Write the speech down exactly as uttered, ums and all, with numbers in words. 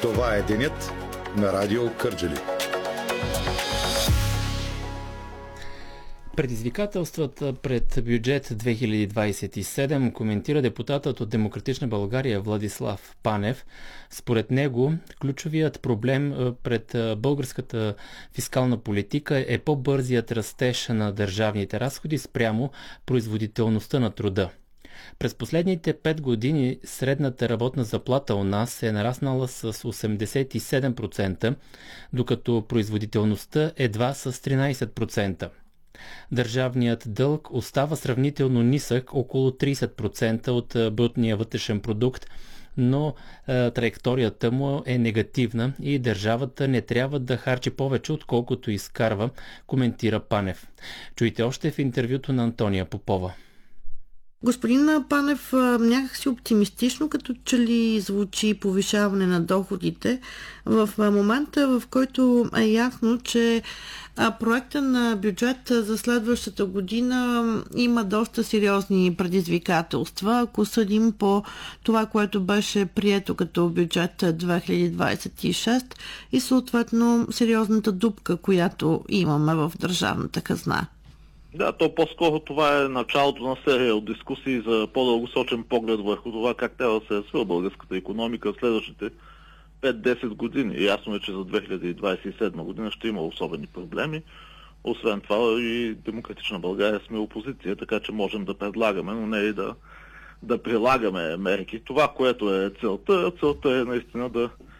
Това е денят на Радио Кърджали. Предизвикателствата пред бюджет две хиляди двадесет и седем коментира депутатът от Демократична България Владислав Панев. Според него, ключовият проблем пред българската фискална политика е по-бързият растеж на държавните разходи спрямо производителността на труда. През последните пет години средната работна заплата у нас е нараснала с осемдесет и седем процента, докато производителността едва с тринадесет процента. Държавният дълг остава сравнително нисък, около тридесет процента от брутния вътрешен продукт, но е, траекторията му е негативна и държавата не трябва да харчи повече, отколкото изкарва, коментира Панев. Чуйте още в интервюто на Антония Попова. Господин Панев, някакси оптимистично като че ли звучи повишаване на доходите в момента, в който е ясно, че проекта на бюджет за следващата година има доста сериозни предизвикателства, ако съдим по това, което беше прието като бюджет две хиляди двадесет и шеста и съответно сериозната дупка, която имаме в държавната хазна. Да, то по-скоро това е началото на серия от дискусии за по-дългосрочен поглед върху това как трябва да се развива българската икономика в следващите пет-десет години. И ясно е, че за две хиляди двадесет и седма година ще има особени проблеми. Освен това и Демократична България сме опозиция, така че можем да предлагаме, но не и да, да прилагаме мерки. Това, което е целта, целта е наистина да